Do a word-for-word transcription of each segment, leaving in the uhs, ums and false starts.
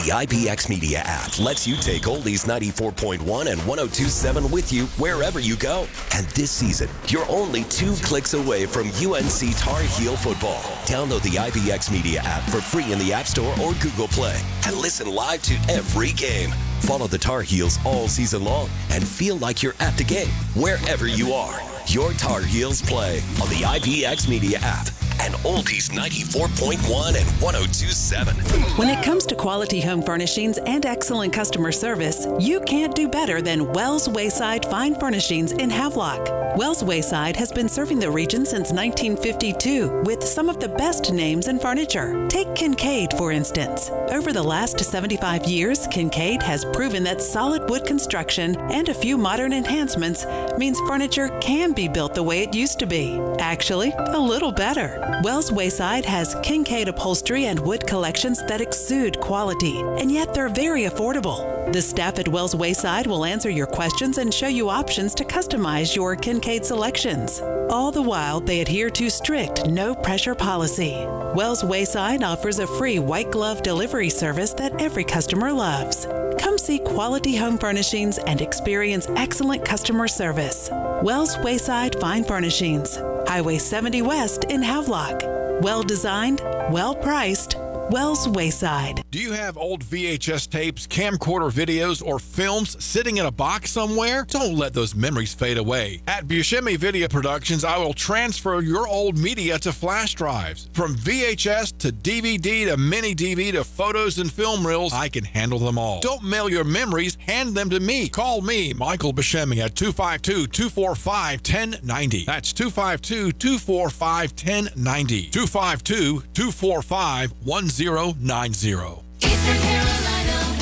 The I B X Media app lets you take Oldies ninety-four point one and one oh two point seven with you wherever you go. And this season, you're only two clicks away from U N C Tar Heel football. Download the I B X Media app for free in the App Store or Google Play and listen live to every game. Follow the Tar Heels all season long and feel like you're at the game wherever you are. Your Tar Heels play on the I B X Media app and Oldies ninety-four point one and one oh two point seven. When it comes to quality home furnishings and excellent customer service, you can't do better than Wells Wayside Fine Furnishings in Havelock. Wells Wayside has been serving the region since nineteen fifty-two with some of the best names in furniture. Take Kincaid, for instance. Over the last seventy-five years, Kincaid has proven that solid wood construction and a few modern enhancements means furniture can be built the way it used to be. Actually, a little better. Wells Wayside has Kincaid upholstery and wood collections that exude quality, and yet they're very affordable. The staff at Wells Wayside will answer your questions and show you options to customize your Kincaid selections. All the while, they adhere to strict no-pressure policy. Wells Wayside offers a free white glove delivery service that every customer loves. Come see quality home furnishings and experience excellent customer service. Wells Wayside Fine Furnishings, Highway seventy West in Havelock. Well-designed, well-priced, Wells Wayside. Do you have old V H S tapes, camcorder videos, or films sitting in a box somewhere? Don't let those memories fade away. At Buscemi Video Productions, I will transfer your old media to flash drives. From V H S to D V D to mini D V D to photos and film reels, I can handle them all. Don't mail your memories, hand them to me. Call me, Michael Buscemi, at two five two, two four five, one oh nine oh. That's two five two, two four five, one oh nine oh. two five two, two four five, one oh nine oh. Eastern Carolina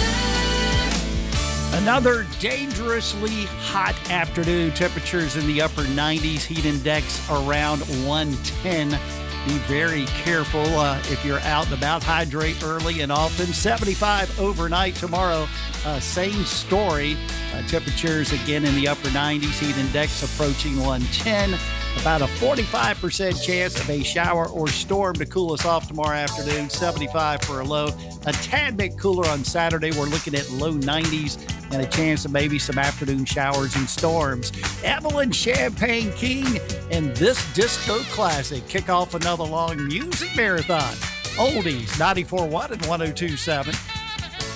weather. Another dangerously hot afternoon. Temperatures in the upper nineties. Heat index around one ten. Be very careful uh, if you're out and about. Hydrate early and often. seventy-five overnight tomorrow. Uh, same story. Uh, temperatures again in the upper nineties. Heat index approaching one ten. About a forty-five percent chance of a shower or storm to cool us off tomorrow afternoon. seventy-five for a low. A tad bit cooler on Saturday. We're looking at low nineties and a chance of maybe some afternoon showers and storms. Evelyn Champagne King and this disco classic kick off another long music marathon. Oldies ninety-four point one and one oh two point seven.